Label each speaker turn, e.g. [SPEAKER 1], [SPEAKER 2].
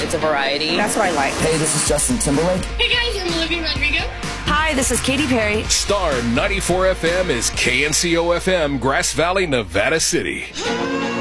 [SPEAKER 1] It's a variety.
[SPEAKER 2] That's what I like.
[SPEAKER 3] Hey, this is Justin Timberlake.
[SPEAKER 4] Hey guys, I'm Olivia Rodrigo.
[SPEAKER 2] Hi, this is Katy Perry.
[SPEAKER 5] Star 94 FM is KNCO FM, Grass Valley, Nevada City.